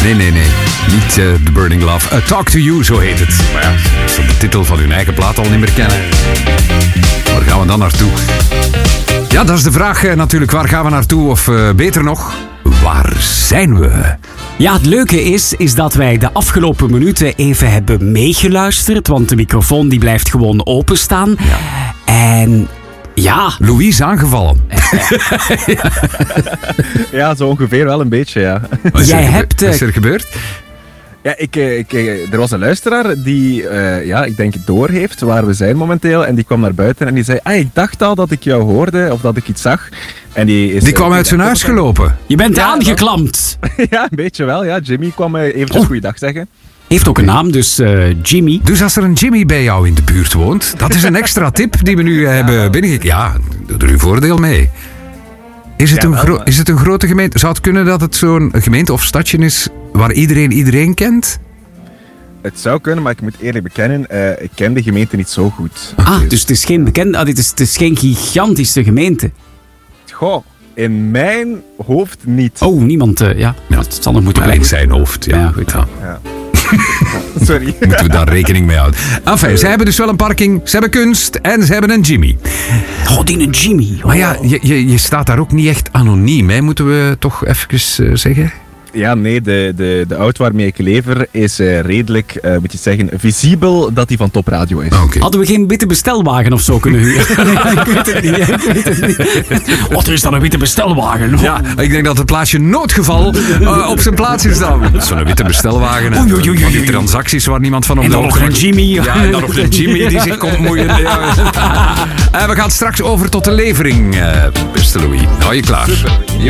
Nee. Niet The Burning Love. Talk to You, zo heet het. Maar ja, als ze de titel van hun eigen plaat al niet meer kennen. Waar gaan we dan naartoe? Ja, dat is de vraag natuurlijk. Waar gaan we naartoe? Of beter nog, waar zijn we? Ja, het leuke is dat wij de afgelopen minuten even hebben meegeluisterd. Want de microfoon die blijft gewoon openstaan. Ja. En ja... Louise aangevallen. Ja, zo ongeveer wel een beetje, ja. Wat is Jij er hebt... Wat is er gebeurd? Ja, er was een luisteraar die, ik denk, doorheeft waar we zijn momenteel. En die kwam naar buiten en die zei, ik dacht al dat ik jou hoorde of dat ik iets zag. En die kwam uit zijn huis gelopen. Je bent Ja, aangeklampt. Ja, een beetje wel, ja. Jimmy kwam eventjes goeiedag zeggen. Heeft ook een naam, dus Jimmy. Dus als er een Jimmy bij jou in de buurt woont, dat is een extra tip die we nu hebben binnengekregen. Ja, doe er uw voordeel mee. Is het een grote gemeente? Zou het kunnen dat het zo'n gemeente of stadje is waar iedereen kent? Het zou kunnen, maar ik moet eerlijk bekennen, ik ken de gemeente niet zo goed. Dus het is geen bekende... het is geen gigantische gemeente. Goh, in mijn hoofd niet. Oh, niemand... ja, dat zal nog moeten Maar in blijken. zijn hoofd, ja. Ja, goed. Ja. Sorry. Moeten we daar rekening mee houden. Enfin, ze hebben dus wel een parking, ze hebben kunst en ze hebben een Jimmy. Oh, die een Jimmy. Oh. Maar ja, je staat daar ook niet echt anoniem, hè? Moeten we toch even zeggen? Ja, nee, de auto waarmee ik lever is redelijk, moet je zeggen, visibel dat die van Topradio is. Oké. Hadden we geen witte bestelwagen of zo kunnen huren? Nee, ik weet het niet. Wat is dan een witte bestelwagen? Ja, ik denk dat het plaatsje noodgeval op zijn plaats is dan. Zo'n witte bestelwagen. En van die transacties waar niemand van op En de dan nog hoogte een Jimmy. Ja, en dan nog een Jimmy die zich komt moeien. Ja. We gaan straks over tot de levering, beste Louis. Hou je klaar.